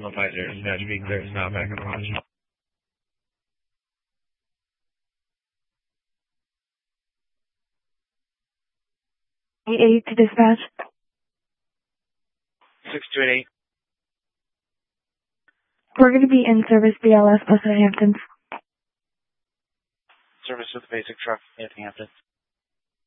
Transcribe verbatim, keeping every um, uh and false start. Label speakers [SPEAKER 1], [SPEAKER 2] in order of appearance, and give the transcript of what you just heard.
[SPEAKER 1] one five zero. Dispatch being clear is now back on watch.
[SPEAKER 2] eight eight to dispatch.
[SPEAKER 1] six two eight eight.
[SPEAKER 2] We're going to be in service B L S, Pleasant Hamptons.
[SPEAKER 1] Service with basic truck, Hampton.